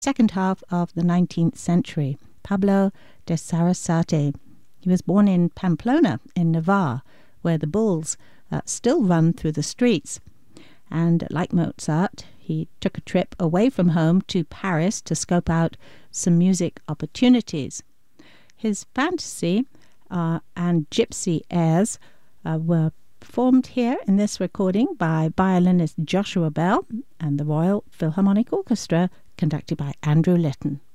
second half of the 19th century, Pablo de Sarasate. He was born in Pamplona in Navarre, where the bulls still run through the streets. And like Mozart, he took a trip away from home to Paris to scope out some music opportunities. His fantasy and gypsy airs were performed here in this recording by violinist Joshua Bell and the Royal Philharmonic Orchestra, conducted by Andrew Litton.